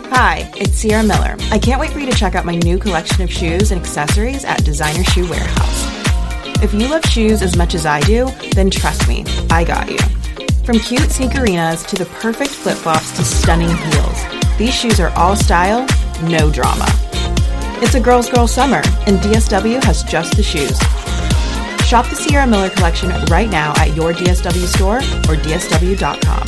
Hi, it's Sierra Miller. I can't wait for you to check out my new collection of shoes and accessories at Designer Shoe Warehouse. If you love shoes as much as I do, then trust me, I got you. From cute sneakerinas to the perfect flip-flops to stunning heels, these shoes are all style, no drama. It's a girl's girl summer, and DSW has just the shoes. Shop the Sierra Miller collection right now at your DSW store or dsw.com.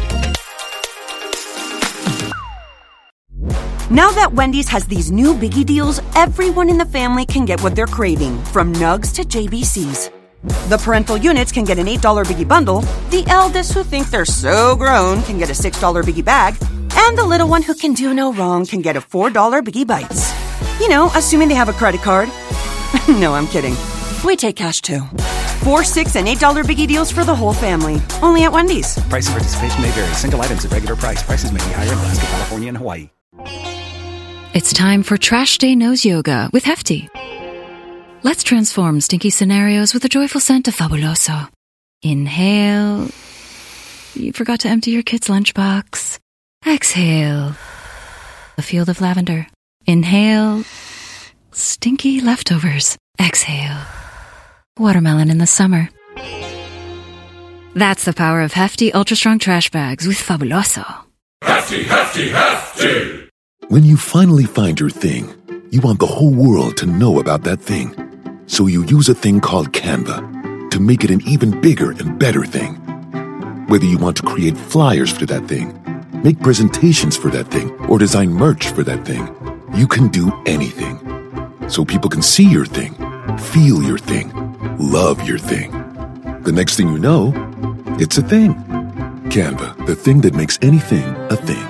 Now that Wendy's has these new biggie deals, everyone in the family can get what they're craving, from nugs to JBCs. The parental units can get an $8 biggie bundle, the eldest who think they're so grown can get a $6 biggie bag, and the little one who can do no wrong can get a $4 biggie bites. You know, assuming they have a credit card. No, I'm kidding. We take cash too. $4, $6, and $8 biggie deals for the whole family. Only at Wendy's. Price and participation may vary. Single items at regular price. Prices may be higher in Alaska, California, and Hawaii. It's time for Trash Day Nose Yoga with Hefty. Let's transform stinky scenarios with a joyful scent of Fabuloso. Inhale. You forgot to empty your kid's lunchbox. Exhale. A field of lavender. Inhale. Stinky leftovers. Exhale. Watermelon in the summer. That's the power of Hefty Ultra Strong Trash Bags with Fabuloso. Hefty, hefty, hefty! When you finally find your thing, you want the whole world to know about that thing. So you use a thing called Canva to make it an even bigger and better thing. Whether you want to create flyers for that thing, make presentations for that thing, or design merch for that thing, you can do anything. So people can see your thing, feel your thing, love your thing. The next thing you know, it's a thing. Canva, the thing that makes anything a thing.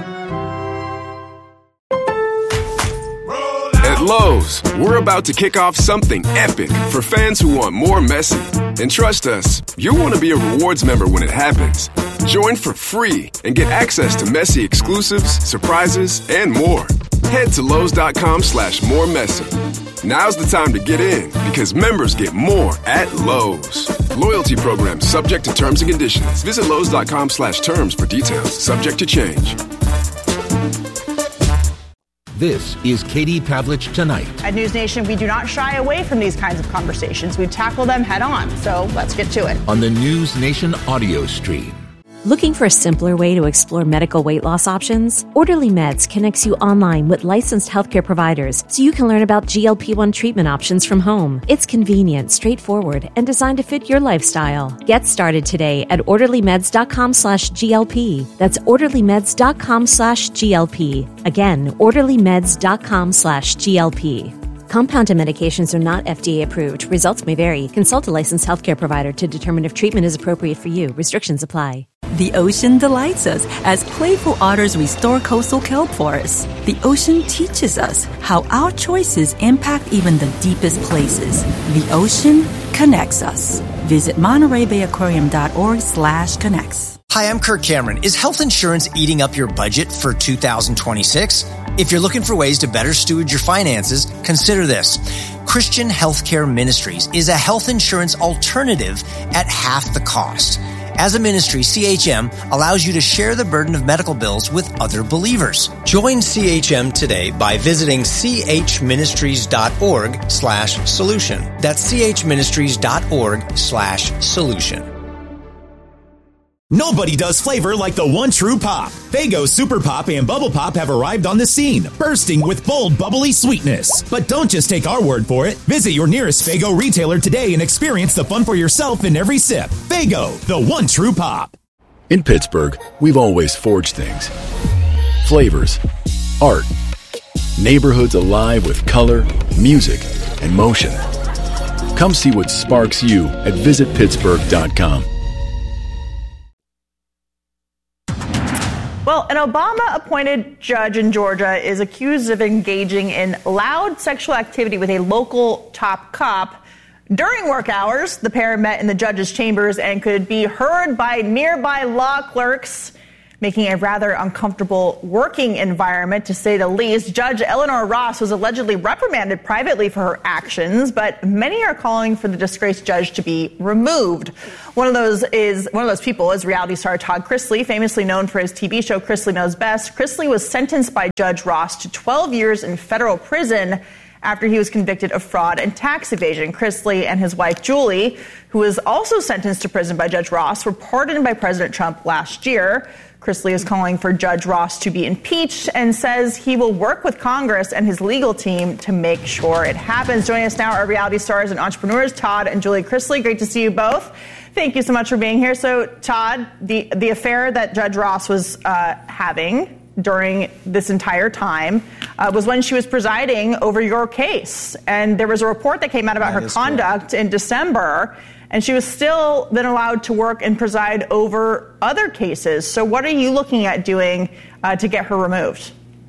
At Lowe's, we're about to kick off something epic for fans who want more Messi. And trust us, you'll want to be a rewards member when it happens. Join for free and get access to Messi exclusives, surprises, and more. Head to Lowe's.com/moremessy. Now's the time to get in because members get more at Lowe's. Loyalty program subject to terms and conditions. Visit Lowe's.com/terms for details. Subject to change. This is Katie Pavlich Tonight. At News Nation, we do not shy away from these kinds of conversations. We tackle them head on. So let's get to it. On the News Nation audio stream. Looking for a simpler way to explore medical weight loss options? Orderly Meds connects you online with licensed healthcare providers so you can learn about GLP-1 treatment options from home. It's convenient, straightforward, and designed to fit your lifestyle. Get started today at orderlymeds.com/GLP. That's orderlymeds.com/GLP. Again, orderlymeds.com/GLP. Compounded medications are not FDA approved. Results may vary. Consult a licensed healthcare provider to determine if treatment is appropriate for you. Restrictions apply. The ocean delights us as playful otters restore coastal kelp forests. The ocean teaches us how our choices impact even the deepest places. The ocean connects us. Visit MontereyBayAquarium.org/connects. Hi, I'm Kirk Cameron. Is health insurance eating up your budget for 2026? If you're looking for ways to better steward your finances, consider this. Christian Healthcare Ministries is a health insurance alternative at half the cost. As a ministry, CHM allows you to share the burden of medical bills with other believers. Join CHM today by visiting chministries.org/solution. That's chministries.org/solution. Nobody does flavor like the one true pop. Faygo Super Pop and Bubble Pop have arrived on the scene, bursting with bold, bubbly sweetness. But don't just take our word for it. Visit your nearest Faygo retailer today and experience the fun for yourself in every sip. Faygo, the one true pop. In Pittsburgh, we've always forged things. Flavors, art, neighborhoods alive with color, music, and motion. Come see what sparks you at visitpittsburgh.com. Well, an Obama-appointed judge in Georgia is accused of engaging in loud sexual activity with a local top cop. During work hours, the pair met in the judge's chambers and could be heard by nearby law clerks. making a rather uncomfortable working environment, to say the least. Judge Eleanor Ross was allegedly reprimanded privately for her actions, but many are calling for the disgraced judge to be removed. One of those people is reality star Todd Chrisley, famously known for his TV show Chrisley Knows Best. Chrisley was sentenced by Judge Ross to 12 years in federal prison after he was convicted of fraud and tax evasion. Chrisley and his wife, Julie, who was also sentenced to prison by Judge Ross, were pardoned by President Trump last year. Chrisley is calling for Judge Ross to be impeached and says he will work with Congress and his legal team to make sure it happens. Joining us now are reality stars and entrepreneurs, Todd and Julie Chrisley. Great to see you both. Thank you so much for being here. So, Todd, the affair that Judge Ross was having during this entire time was when she was presiding over your case. And there was a report that came out about her conduct in December, and she was still then allowed to work and preside over other cases. So what are you looking at doing to get her removed?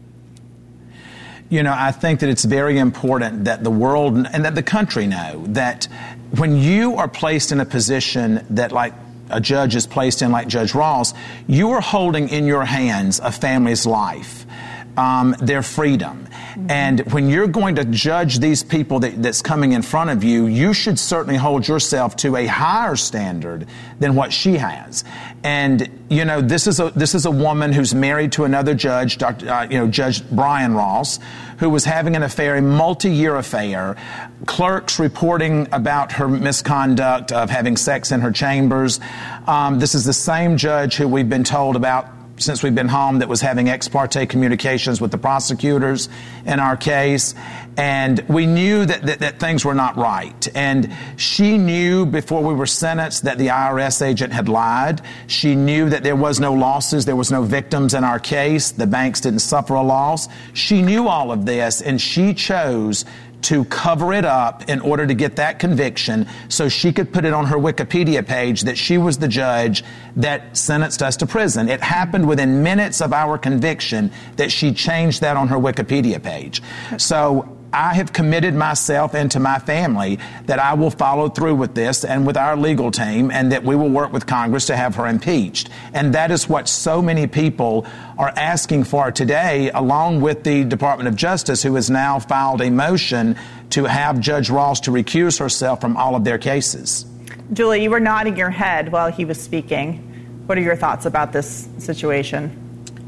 You know, I think that it's very important that the world and that the country know that when you are placed in a position that, like a judge is placed in, like Judge Ross, you are holding in your hands a family's life, their freedom. And when you're going to judge these people that's coming in front of you, you should certainly hold yourself to a higher standard than what she has. And, you know, this is a woman who's married to another judge, Judge Brian Ross, who was having an affair, a multi-year affair, clerks reporting about her misconduct of having sex in her chambers. This is the same judge who we've been told about since we've been home that was having ex parte communications with the prosecutors in our case. And we knew that things were not right. And she knew before we were sentenced that the IRS agent had lied. She knew that there was no losses, there was no victims in our case. The banks didn't suffer a loss. She knew all of this, and she chose to cover it up in order to get that conviction so she could put it on her Wikipedia page that she was the judge that sentenced us to prison. It happened within minutes of our conviction that she changed that on her Wikipedia page. So I have committed myself and to my family that I will follow through with this and with our legal team, and that we will work with Congress to have her impeached. And that is what so many people are asking for today, along with the Department of Justice, who has now filed a motion to have Judge Ross to recuse herself from all of their cases. Julie, you were nodding your head while he was speaking. What are your thoughts about this situation?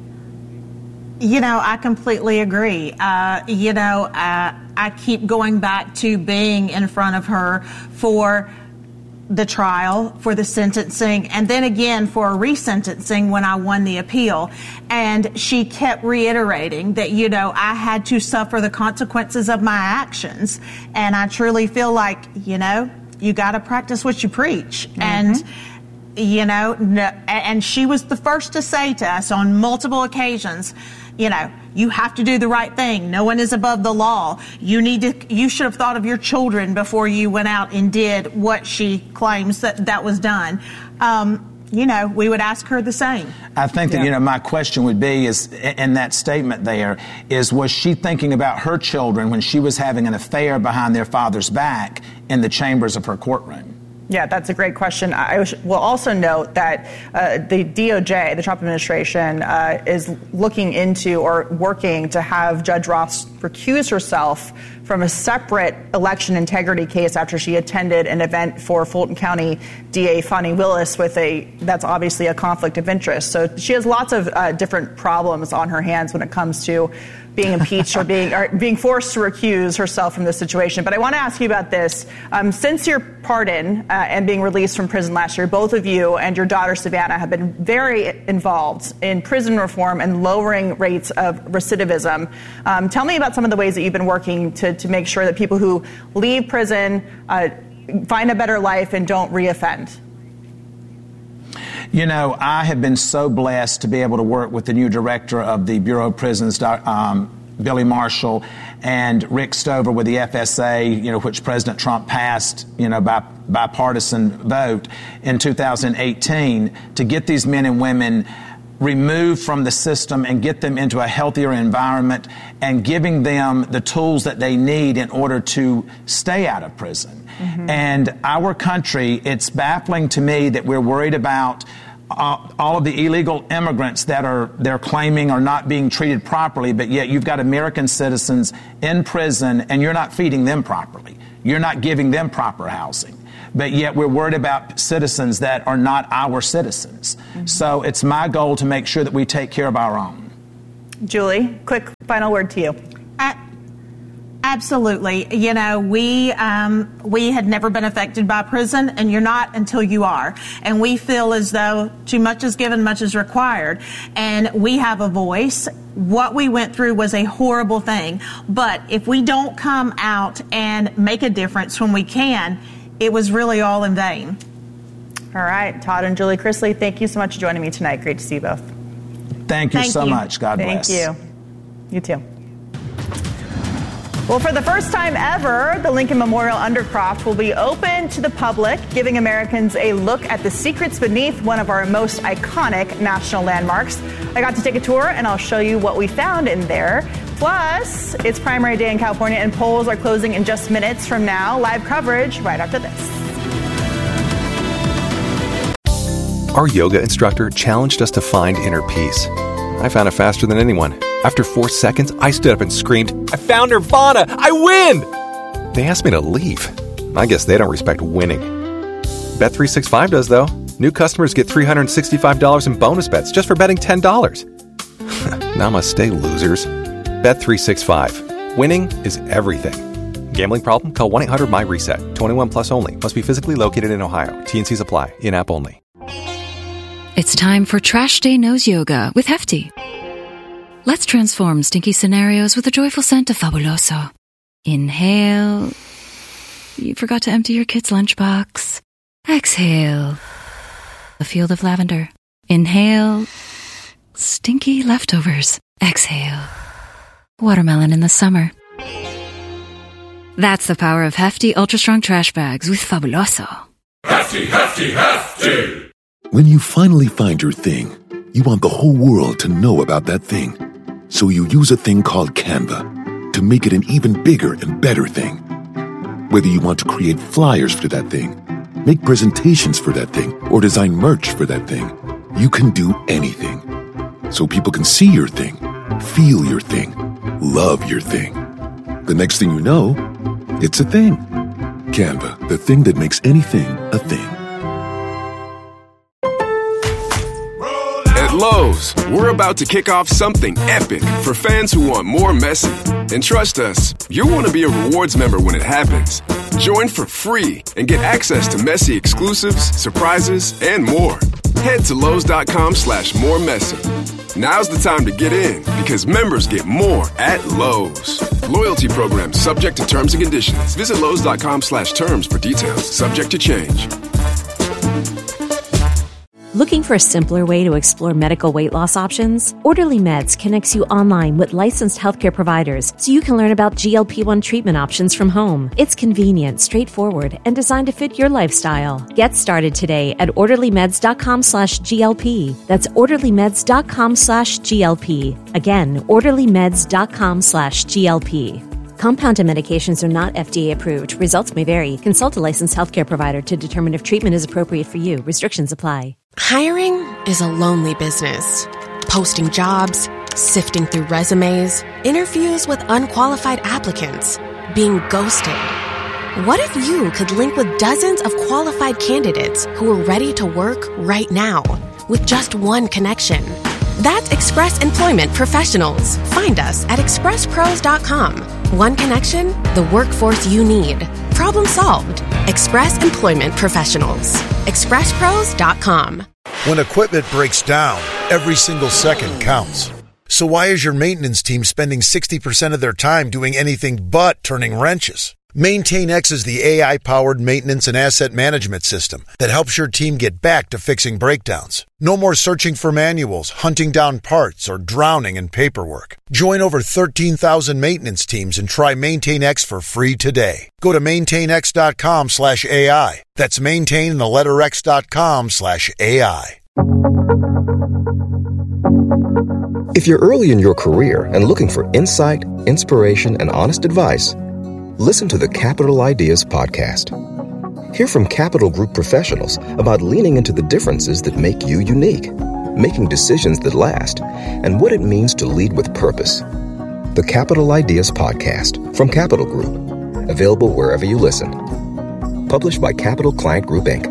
You know, I completely agree. I keep going back to being in front of her for the trial, for the sentencing, and then again for a resentencing when I won the appeal. And she kept reiterating that, you know, I had to suffer the consequences of my actions. And I truly feel like, you know, you got to practice what you preach. Mm-hmm. And you know, and she was the first to say to us on multiple occasions, you know, you have to do the right thing. No one is above the law. You should have thought of your children before you went out and did what she claims that was done. You know, we would ask her the same. I think that, you know, my question would be is, in that statement there, is was she thinking about her children when she was having an affair behind their father's back in the chambers of her courtroom? Yeah, that's a great question. I will also note that the DOJ, the Trump administration, is looking into or working to have Judge Ross recuse herself from a separate election integrity case after she attended an event for Fulton County DA Fani Willis that's obviously a conflict of interest. So she has lots of different problems on her hands when it comes to being impeached or being forced to recuse herself from this situation. But I want to ask you about this. Since your pardon and being released from prison last year, both of you and your daughter Savannah have been very involved in prison reform and lowering rates of recidivism. Tell me about some of the ways that you've been working to make sure that people who leave prison find a better life and don't reoffend. You know, I have been so blessed to be able to work with the new director of the Bureau of Prisons, Billy Marshall, and Rick Stover with the FSA, you know, which President Trump passed, you know, by bipartisan vote in 2018, to get these men and women removed from the system and get them into a healthier environment and giving them the tools that they need in order to stay out of prison. Mm-hmm. And our country, it's baffling to me that we're worried about all of the illegal immigrants that they're claiming are not being treated properly, but yet you've got American citizens in prison and you're not feeding them properly. You're not giving them proper housing. But yet we're worried about citizens that are not our citizens. Mm-hmm. So it's my goal to make sure that we take care of our own. Julie, quick final word to you. Absolutely. You know, we had never been affected by prison, and you're not until you are. And we feel as though too much is given, much is required. And we have a voice. What we went through was a horrible thing. But if we don't come out and make a difference when we can, it was really all in vain. All right. Todd and Julie Chrisley, thank you so much for joining me tonight. Great to see you both. Thank you so much. God bless. Thank you. You too. Well, for the first time ever, the Lincoln Memorial Undercroft will be open to the public, giving Americans a look at the secrets beneath one of our most iconic national landmarks. I got to take a tour, and I'll show you what we found in there. Plus, it's primary day in California, and polls are closing in just minutes from now. Live coverage right after this. Our yoga instructor challenged us to find inner peace. I found it faster than anyone. After 4 seconds, I stood up and screamed, "I found Nirvana! I win!" They asked me to leave. I guess they don't respect winning. Bet365 does, though. New customers get $365 in bonus bets just for betting $10. Namaste, losers. Bet365. Winning is everything. Gambling problem? Call 1-800-MY-RESET. 21 plus only. Must be physically located in Ohio. T&Cs apply. In-app only. It's time for Trash Day Nose Yoga with Hefty. Let's transform stinky scenarios with a joyful scent of Fabuloso. Inhale. You forgot to empty your kid's lunchbox. Exhale. A field of lavender. Inhale. Stinky leftovers. Exhale. Watermelon in the summer. That's the power of Hefty Ultra Strong Trash Bags with Fabuloso. Hefty, hefty, hefty! When you finally find your thing, you want the whole world to know about that thing. So you use a thing called Canva to make it an even bigger and better thing. Whether you want to create flyers for that thing, make presentations for that thing, or design merch for that thing, you can do anything. So people can see your thing, feel your thing, love your thing. The next thing you know, it's a thing. Canva, the thing that makes anything a thing. At Lowe's, we're about to kick off something epic for fans who want more messy. And trust us, you'll want to be a rewards member when it happens. Join for free and get access to messy exclusives, surprises, and more. Head to Lowe's.com/more messy. Now's the time to get in because members get more at Lowe's. Loyalty program subject to terms and conditions. Visit Lowe's.com/terms for details. Subject to change. Looking for a simpler way to explore medical weight loss options? Orderly Meds connects you online with licensed healthcare providers so you can learn about GLP-1 treatment options from home. It's convenient, straightforward, and designed to fit your lifestyle. Get started today at orderlymeds.com/GLP. That's orderlymeds.com/GLP. Again, orderlymeds.com/GLP. Compounded medications are not FDA approved. Results may vary. Consult a licensed healthcare provider to determine if treatment is appropriate for you. Restrictions apply. Hiring is a lonely business. Posting jobs, sifting through resumes, interviews with unqualified applicants, being ghosted. What if you could link with dozens of qualified candidates who are ready to work right now with just one connection? That's Express Employment Professionals. Find us at expresspros.com. One connection, the workforce you need. Problem solved. Express Employment Professionals. expresspros.com. When equipment breaks down, every single second counts. So why is your maintenance team spending 60% of their time doing anything but turning wrenches? MaintainX is the AI-powered maintenance and asset management system that helps your team get back to fixing breakdowns. No more searching for manuals, hunting down parts, or drowning in paperwork. Join over 13,000 maintenance teams and try MaintainX for free today. Go to maintainx.com/AI. That's maintain and the letter x.com/AI. If you're early in your career and looking for insight, inspiration, and honest advice, listen to the Capital Ideas podcast. Hear from Capital Group professionals about leaning into the differences that make you unique, making decisions that last, and what it means to lead with purpose. The Capital Ideas Podcast from Capital Group. Available wherever you listen. Published by Capital Client Group, Inc.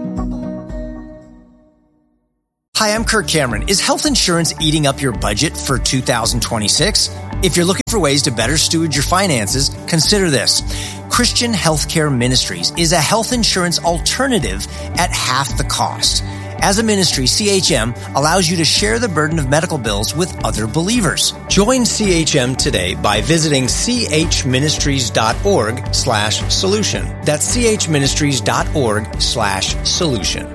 Hi, I'm Kirk Cameron. Is health insurance eating up your budget for 2026? If you're looking for ways to better steward your finances, consider this. Christian Healthcare Ministries is a health insurance alternative at half the cost. As a ministry, CHM allows you to share the burden of medical bills with other believers. Join CHM today by visiting chministries.org/solution. That's chministries.org/solution.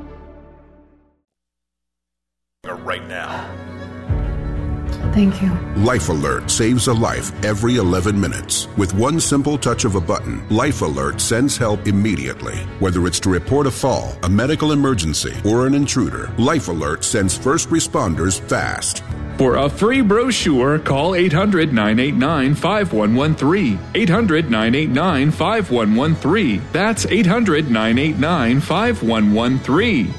Right now. Thank you. Life Alert saves a life every 11 minutes. With one simple touch of a button, Life Alert sends help immediately. Whether it's to report a fall, a medical emergency, or an intruder, Life Alert sends first responders fast. For a free brochure, call 800-989-5113. 800-989-5113. That's 800-989-5113.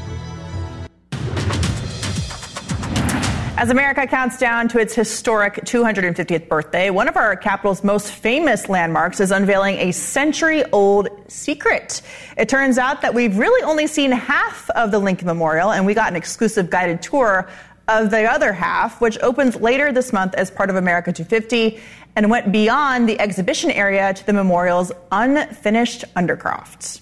As America counts down to its historic 250th birthday, one of our capital's most famous landmarks is unveiling a century-old secret. It turns out that we've really only seen half of the Lincoln Memorial, and we got an exclusive guided tour of the other half, which opens later this month as part of America 250 and went beyond the exhibition area to the memorial's unfinished undercroft.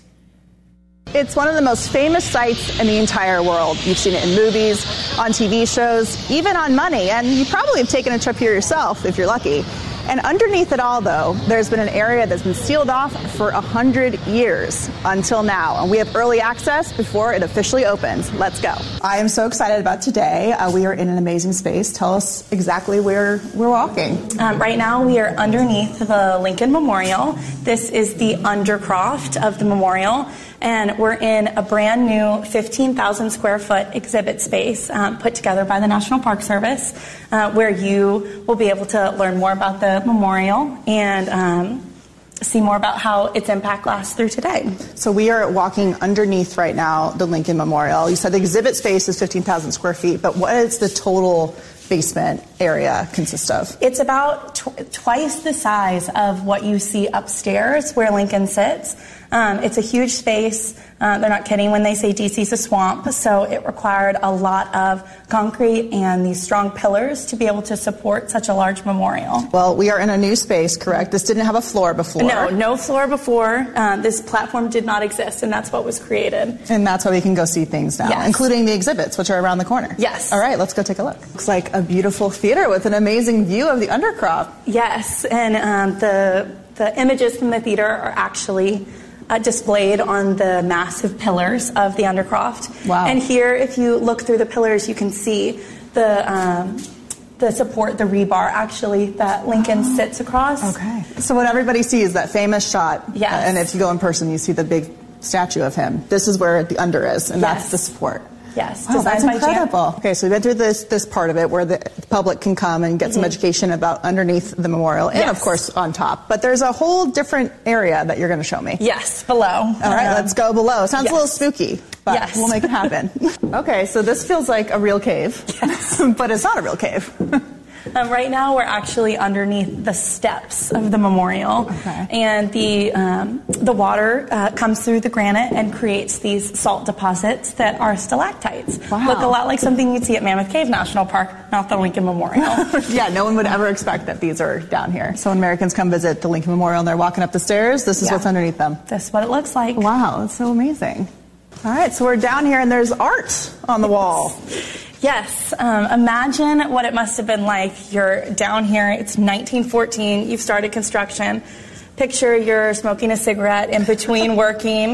It's one of the most famous sites in the entire world. You've seen it in movies, on TV shows, even on money, and you probably have taken a trip here yourself if you're lucky. And underneath it all, though, there's been an area that's been sealed off for 100 years until now, and we have early access before it officially opens. Let's go. I am so excited about today. We are in an amazing space. Tell us exactly where we're walking. Right now, we are underneath the Lincoln Memorial. This is the undercroft of the memorial. And we're in a brand new 15,000 square foot exhibit space put together by the National Park Service, where you will be able to learn more about the memorial and see more about how its impact lasts through today. So we are walking underneath right now the Lincoln Memorial. You said the exhibit space is 15,000 square feet, but what is the total basement area consist of? It's about twice the size of what you see upstairs where Lincoln sits. It's a huge space. They're not kidding when they say DC's a swamp, so it required a lot of concrete and these strong pillars to be able to support such a large memorial. Well, we are in a new space, correct? This didn't have a floor before. No floor before. This platform did not exist, and that's what was created. And that's why we can go see things now, yes, including the exhibits, which are around the corner. Yes. All right, let's go take a look. Looks like a beautiful theater with an amazing view of the undercroft. Yes, and the images from the theater are actually displayed on the massive pillars of the undercroft. Wow. And here, if you look through the pillars, you can see the support, the rebar, actually, that Lincoln sits across. Okay. So what everybody sees, that famous shot. Yes. And if you go in person, you see the big statue of him. This is where the under is, and that's the support. Yes. Wow, that's incredible. Jan. Okay, so we've been through this part of it where the public can come and get some education about underneath the memorial and, of course, on top. But there's a whole different area that you're going to show me. Yes, below. All right, let's go below. Sounds a little spooky, but we'll make it happen. Okay, so this feels like a real cave, but it's not a real cave. Right now, we're actually underneath the steps of the memorial, and the water comes through the granite and creates these salt deposits that are stalactites. Wow. Look a lot like something you'd see at Mammoth Cave National Park, not the Lincoln Memorial. Yeah, no one would ever expect that these are down here. So when Americans come visit the Lincoln Memorial and they're walking up the stairs, this is what's underneath them. That's what it looks like. Wow, it's so amazing. All right, so we're down here and there's art on the wall. Yes. Imagine what it must have been like. You're down here. It's 1914. You've started construction. Picture you're smoking a cigarette in between working.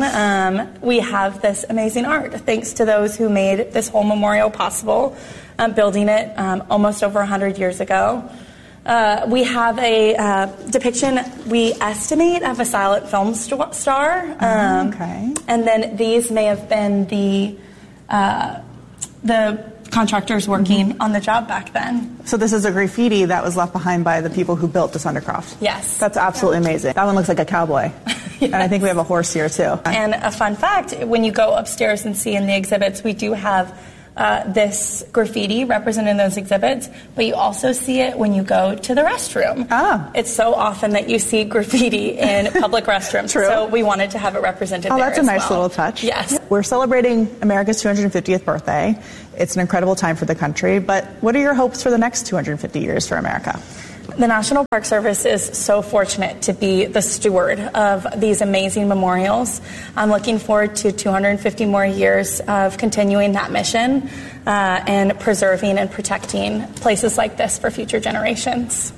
We have this amazing art, thanks to those who made this whole memorial possible, building it almost over 100 years ago. We have a depiction, we estimate, of a silent film star. And then these may have been the contractors working on the job back then. So this is a graffiti that was left behind by the people who built this undercroft. Yes. That's absolutely amazing. That one looks like a cowboy. And I think we have a horse here, too. And a fun fact, when you go upstairs and see in the exhibits, we do have this graffiti represented in those exhibits, but you also see it when you go to the restroom. It's so often that you see graffiti in public restrooms. True. So we wanted to have it represented there. Oh, that's a nice well. little touch. Yes. We're celebrating America's 250th birthday. It's an incredible time for the country, but what are your hopes for the next 250 years for America? The National Park Service is so fortunate to be the steward of these amazing memorials. I'm looking forward to 250 more years of continuing that mission and preserving and protecting places like this for future generations.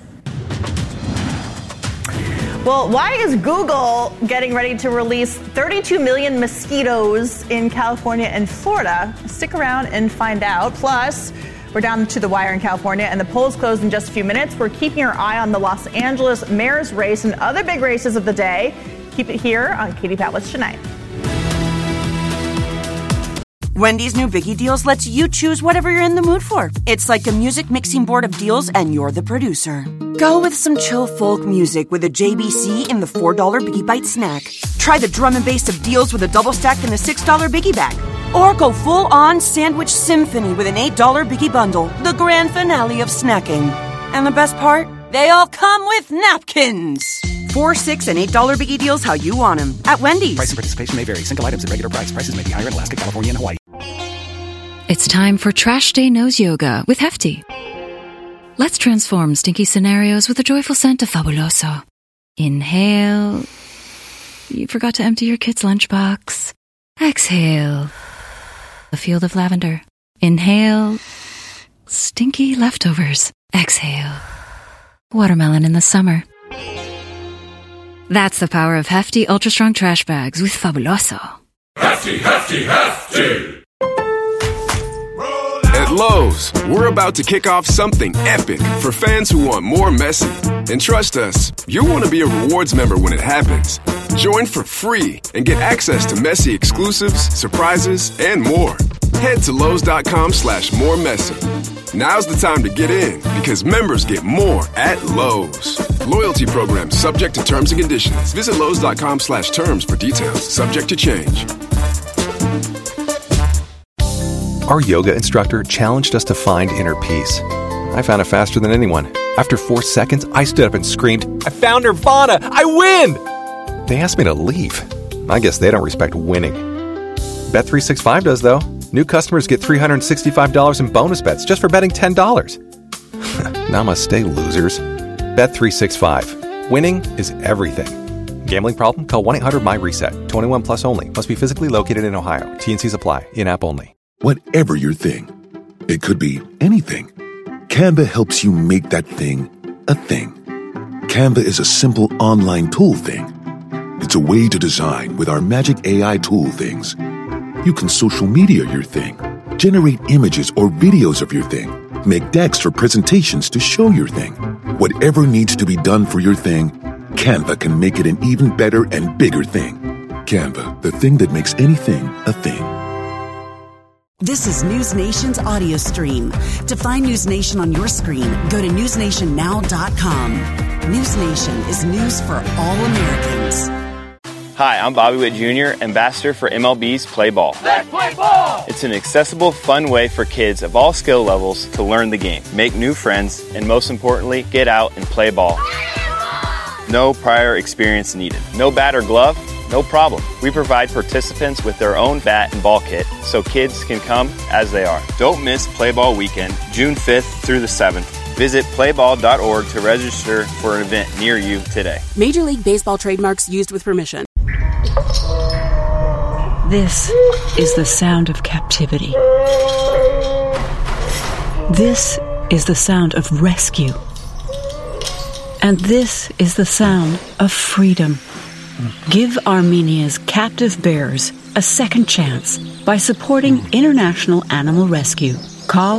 Well, why is Google getting ready to release 32 million mosquitoes in California and Florida? Stick around and find out. Plus, we're down to the wire in California, and the polls close in just a few minutes. We're keeping our eye on the Los Angeles mayor's race and other big races of the day. Keep it here on Katie Pavlich Tonight. Wendy's new Biggie Deals lets you choose whatever you're in the mood for. It's like a music mixing board of deals, and you're the producer. Go with some chill folk music with a JBC in the $4 Biggie Bite snack. Try the drum and bass of deals with a double stack in the $6 Biggie Bag. Or go full-on sandwich symphony with an $8 Biggie Bundle, the grand finale of snacking. And the best part? They all come with napkins. $4, $6, and $8 Biggie Deals how you want them at Wendy's. Price and participation may vary. Single items at regular price. Prices may be higher in Alaska, California, and Hawaii. It's time for Trash Day Nose Yoga with Hefty. Let's transform stinky scenarios with a joyful scent of Fabuloso. Inhale. You forgot to empty your kid's lunchbox. Exhale. A field of lavender. Inhale. Stinky leftovers. Exhale. Watermelon in the summer. That's the power of Hefty Ultra Strong Trash Bags with Fabuloso. Hefty, hefty, hefty! At Lowe's, we're about to kick off something epic for fans who want more messy. And trust us, you'll want to be a rewards member when it happens. Join for free and get access to messy exclusives, surprises, and more. Head to Lowe's.com/more messy. Now's the time to get in because members get more at Lowe's. Loyalty program subject to terms and conditions. Visit Lowe's.com/terms for details. Subject to change. Our yoga instructor challenged us to find inner peace. I found it faster than anyone. After 4 seconds, I stood up and screamed, "I found Nirvana! I win!" They asked me to leave. I guess they don't respect winning. Bet365 does, though. New customers get $365 in bonus bets just for betting $10. Namaste, losers. Bet365. Winning is everything. Gambling problem? Call 1-800-MY-RESET. 21 plus only. Must be physically located in Ohio. T&Cs apply. In-app only. Whatever your thing, it could be anything. Canva helps you make that thing a thing. Canva is a simple online tool thing. It's a way to design with our magic AI tool things. You can social media your thing, generate images or videos of your thing, make decks for presentations to show your thing. Whatever needs to be done for your thing, Canva can make it an even better and bigger thing. Canva, the thing that makes anything a thing. This is News Nation's audio stream. To find News Nation on your screen, go to newsnationnow.com. News Nation is news for all Americans. Hi, I'm Bobby Witt Jr., ambassador for MLB's Play Ball. Let's play ball! It's an accessible, fun way for kids of all skill levels to learn the game, make new friends, and most importantly, get out and play ball. No prior experience needed. No bat or glove? No problem. We provide participants with their own bat and ball kit so kids can come as they are. Don't miss Play Ball Weekend, June 5th through the 7th. Visit playball.org to register for an event near you today. Major League Baseball trademarks used with permission. This is the sound of captivity. This is the sound of rescue. And this is the sound of freedom. Give Armenia's captive bears a second chance by supporting International Animal Rescue. Call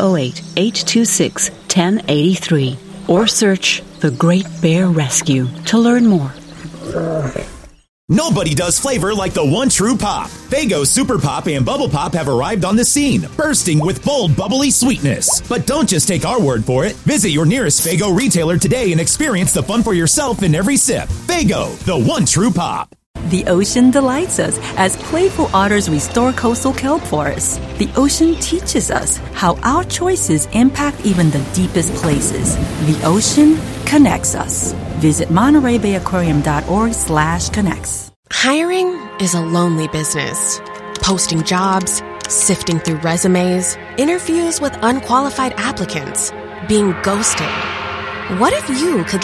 508-826-1083 or search The Great Bear Rescue to learn more. Nobody does flavor like the one true pop. Faygo Super Pop and Bubble Pop have arrived on the scene, bursting with bold, bubbly sweetness. But don't just take our word for it. Visit your nearest Faygo retailer today and experience the fun for yourself in every sip. Faygo, the one true pop. The ocean delights us as playful otters restore coastal kelp forests. The ocean teaches us how our choices impact even the deepest places. The ocean connects us. Visit MontereyBayAquarium.org/connects. Hiring is a lonely business. Posting jobs, sifting through resumes, interviews with unqualified applicants, being ghosted. What if you could